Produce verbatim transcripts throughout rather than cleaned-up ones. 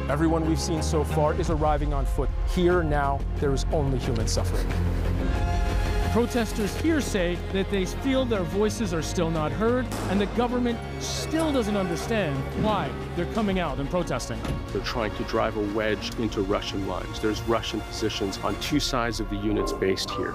Everyone we've seen so far is arriving on foot. Here now, there is only human suffering. Protesters here say that they feel their voices are still not heard, and the government still doesn't understand why they're coming out and protesting. They're trying to drive a wedge into Russian lines. There's Russian positions on two sides of the units based here.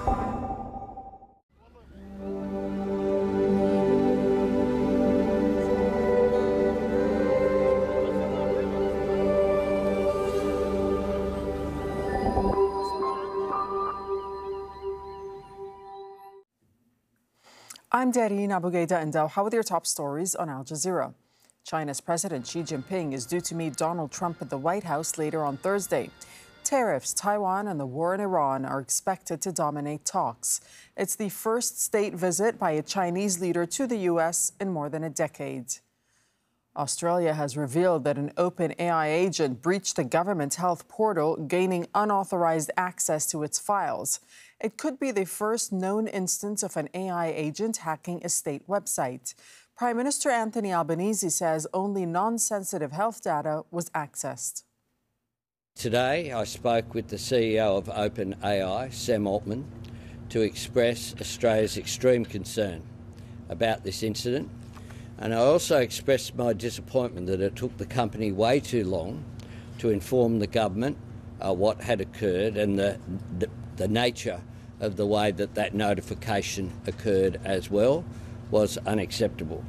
I'm Darine Abugaida in Doha with your top stories on Al Jazeera. China's President Xi Jinping is due to meet Donald Trump at the White House later on Thursday. Tariffs, Taiwan, and the war in Iran are expected to dominate talks. It's the first state visit by a Chinese leader to the U S in more than a decade. Australia has revealed that an open A I agent breached the government health portal, gaining unauthorized access to its files. It could be the first known instance of an A I agent hacking a state website. Prime Minister Anthony Albanese says only non-sensitive health data was accessed. Today, I spoke with the C E O of OpenAI, Sam Altman, to express Australia's extreme concern about this incident. And I also expressed my disappointment that it took the company way too long to inform the government uh, what had occurred and the, the, the nature of the way that that notification occurred as well was unacceptable.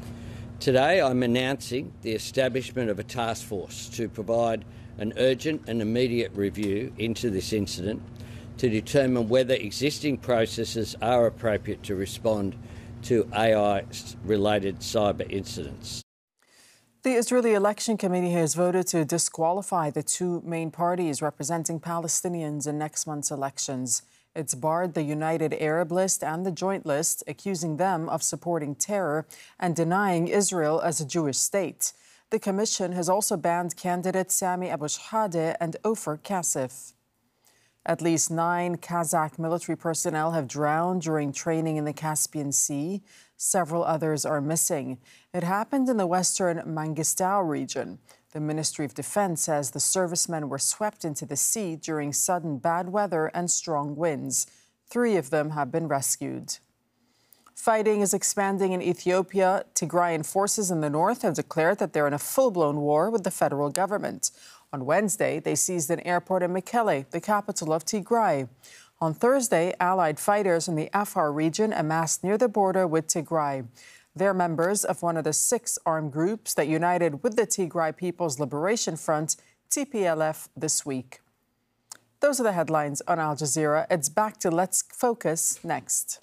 Today I'm announcing the establishment of a task force to provide an urgent and immediate review into this incident to determine whether existing processes are appropriate to respond to A I-related cyber incidents. The Israeli Election Committee has voted to disqualify the two main parties representing Palestinians in next month's elections. It's barred the United Arab List and the Joint List, accusing them of supporting terror and denying Israel as a Jewish state. The commission has also banned candidates Sami Abu Shahadeh and Ofer Kassif. At least nine Kazakh military personnel have drowned during training in the Caspian Sea. Several others are missing. It happened in the western Mangistau region. The Ministry of Defense says the servicemen were swept into the sea during sudden bad weather and strong winds. Three of them have been rescued. Fighting is expanding in Ethiopia. Tigrayan forces in the north have declared that they're in a full-blown war with the federal government. On Wednesday, they seized an airport in Mekelle, the capital of Tigray. On Thursday, allied fighters in the Afar region amassed near the border with Tigray. They're members of one of the six armed groups that united with the Tigray People's Liberation Front, T P L F, this week. Those are the headlines on Al Jazeera. It's back to Let's Focus next.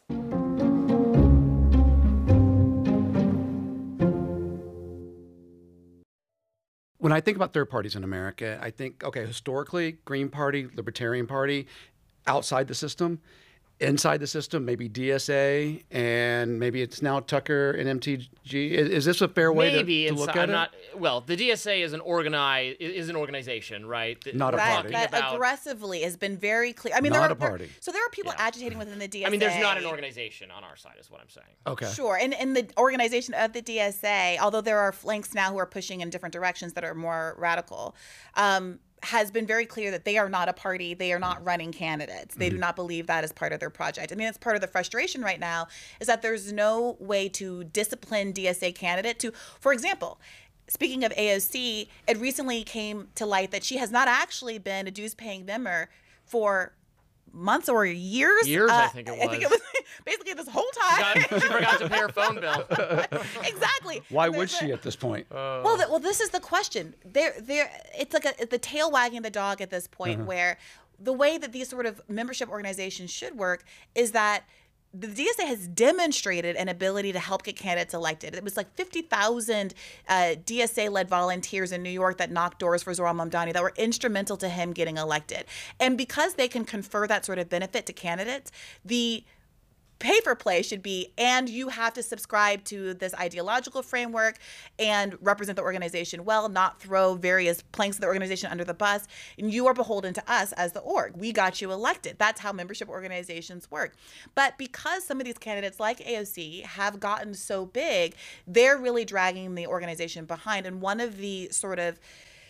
When I think about third parties in America, I think, okay, historically, Green Party, Libertarian Party, outside the system, inside the system, maybe D S A, and maybe it's now Tucker and M T G. Is, is this a fair way maybe to, to look I'm at not, it? Well, the D S A is an organize is an organization, right? Not a that, party. That about, aggressively has been very clear. I mean, not there are, a party. There, so there are people yeah. agitating within the D S A. I mean, there's not an organization on our side, is what I'm saying. Okay. Sure, and in the organization of the D S A, although there are flanks now who are pushing in different directions that are more radical, um, has been very clear that they are not a party. They are not running candidates. They mm-hmm. do not believe that is part of their project. I mean, it's part of the frustration right now is that there's no way to discipline D S A candidate to, for example, speaking of A O C, it recently came to light that she has not actually been a dues-paying member for months or years. Years, uh, I think it was. I think it was basically this whole time. She, got, she forgot to pay her phone bill. Exactly. Why would she at this point? Uh, well, the, well, this is the question. There, there. It's like a, the tail wagging the dog at this point, uh-huh. where the way that these sort of membership organizations should work is that the D S A has demonstrated an ability to help get candidates elected. It was like fifty thousand uh, D S A-led volunteers in New York that knocked doors for Zohran Mamdani that were instrumental to him getting elected. And because they can confer that sort of benefit to candidates, the pay for play should be, and you have to subscribe to this ideological framework and represent the organization well, not throw various planks of the organization under the bus. And you are beholden to us as the org. We got you elected. That's how membership organizations work. But because some of these candidates like A O C have gotten so big, they're really dragging the organization behind. And one of the sort of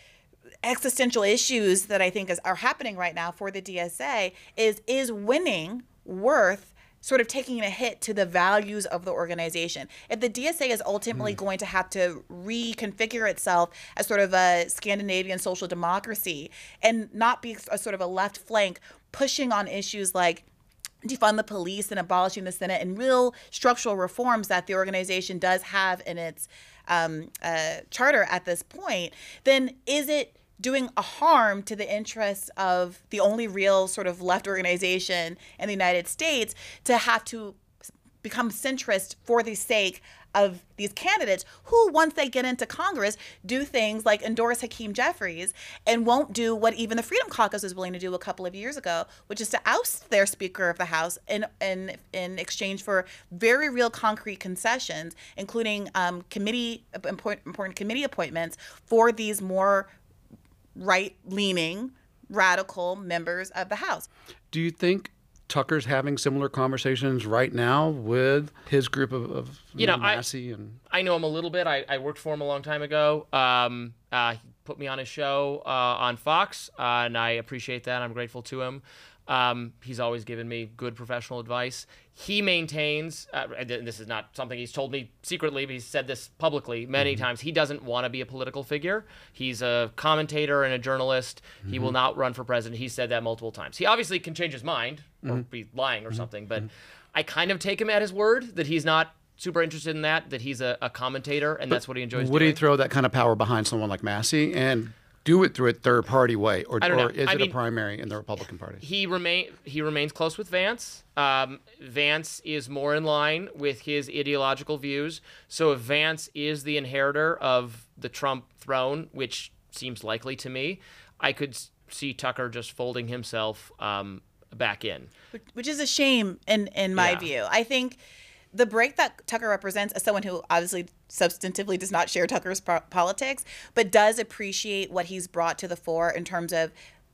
existential issues that I think is, are happening right now for the D S A is, is winning worth sort of taking a hit to the values of the organization? If the D S A is ultimately mm. going to have to reconfigure itself as sort of a Scandinavian social democracy and not be a sort of a left flank pushing on issues like defund the police and abolishing the Senate and real structural reforms that the organization does have in its um, uh, charter at this point, then is it doing a harm to the interests of the only real sort of left organization in the United States to have to become centrist for the sake of these candidates who, once they get into Congress, do things like endorse Hakeem Jeffries and won't do what even the Freedom Caucus was willing to do a couple of years ago, which is to oust their Speaker of the House in in, in exchange for very real concrete concessions, including um, committee important, important committee appointments for these more right-leaning, radical members of the House. Do you think Tucker's having similar conversations right now with his group of, of you, you know, know Massey I, and I know him a little bit. I, I worked for him a long time ago. Um, uh, he put me on his show uh, on Fox, uh, and I appreciate that. I'm grateful to him. Um, he's always given me good professional advice. He maintains, uh, and this is not something he's told me secretly, but he's said this publicly many mm-hmm. times, he doesn't want to be a political figure. He's a commentator and a journalist. Mm-hmm. He will not run for president. He said that multiple times. He obviously can change his mind or mm-hmm. be lying or mm-hmm. something, but mm-hmm. I kind of take him at his word that he's not super interested in that, that he's a, a commentator, and but that's what he enjoys would doing. Would he throw that kind of power behind someone like Massey and do it through a third-party way, or, or is I it mean, a primary in the Republican Party? He remain he remains close with Vance. Um, Vance is more in line with his ideological views. So if Vance is the inheritor of the Trump throne, which seems likely to me, I could see Tucker just folding himself um, back in. Which is a shame in, in my yeah. view. I think the break that Tucker represents, as someone who obviously substantively does not share Tucker's po- politics, but does appreciate what he's brought to the fore in terms of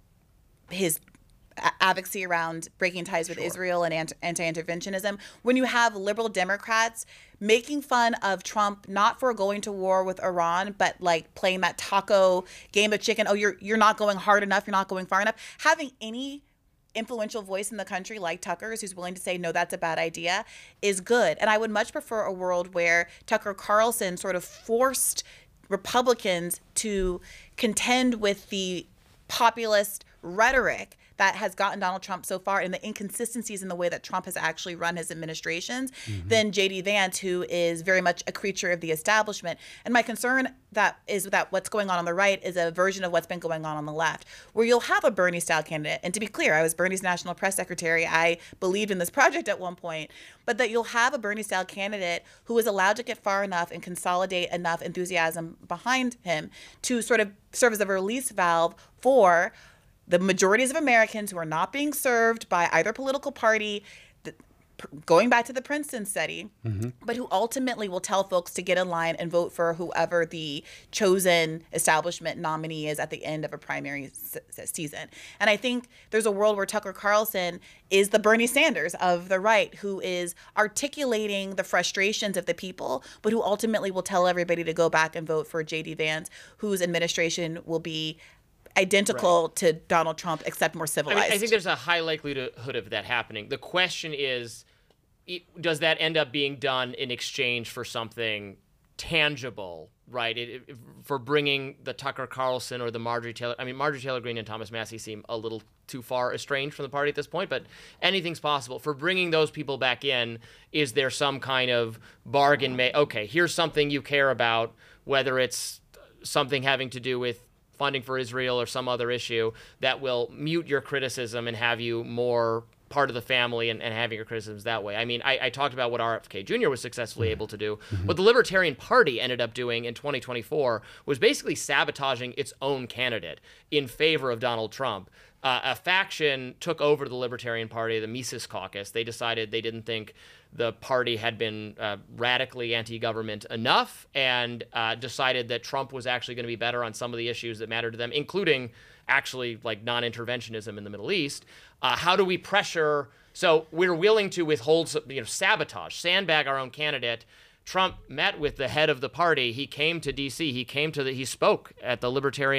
his a- advocacy around breaking ties with sure. Israel and anti- anti-interventionism. When you have liberal Democrats making fun of Trump, not for going to war with Iran, but like playing that taco game of chicken, oh, you're you're not going hard enough, you're not going far enough, having any influential voice in the country like Tucker's who's willing to say, no, that's a bad idea, is good. And I would much prefer a world where Tucker Carlson sort of forced Republicans to contend with the populist rhetoric that has gotten Donald Trump so far and the inconsistencies in the way that Trump has actually run his administrations mm-hmm. than J D Vance, who is very much a creature of the establishment. And my concern that is that what's going on on the right is a version of what's been going on on the left, where you'll have a Bernie-style candidate. And to be clear, I was Bernie's national press secretary. I believed in this project at one point. But that you'll have a Bernie-style candidate who is allowed to get far enough and consolidate enough enthusiasm behind him to sort of serve as a release valve for the majorities of Americans who are not being served by either political party, the, going back to the Princeton study, mm-hmm. but who ultimately will tell folks to get in line and vote for whoever the chosen establishment nominee is at the end of a primary s- season. And I think there's a world where Tucker Carlson is the Bernie Sanders of the right, who is articulating the frustrations of the people, but who ultimately will tell everybody to go back and vote for J D Vance, whose administration will be identical right. to Donald Trump, except more civilized. I mean, I think there's a high likelihood of that happening. The question is, does that end up being done in exchange for something tangible, right? It, it, for bringing the Tucker Carlson or the Marjorie Taylor, I mean, Marjorie Taylor Greene and Thomas Massey seem a little too far estranged from the party at this point, but anything's possible. For bringing those people back in, is there some kind of bargain made? Okay, here's something you care about, whether it's something having to do with funding for Israel or some other issue that will mute your criticism and have you more part of the family and, and having your criticisms that way. I mean, I, I talked about what R F K Junior was successfully able to do. Mm-hmm. What the Libertarian Party ended up doing in twenty twenty-four was basically sabotaging its own candidate in favor of Donald Trump. Uh, a faction took over the Libertarian Party, the Mises Caucus. They decided they didn't think the party had been uh, radically anti-government enough, and uh, decided that Trump was actually going to be better on some of the issues that mattered to them, including actually like non-interventionism in the Middle East. Uh, how do we pressure? So we're willing to withhold, you know, sabotage, sandbag our own candidate. Trump met with the head of the party. He came to D C. He came to the. He spoke at the Libertarian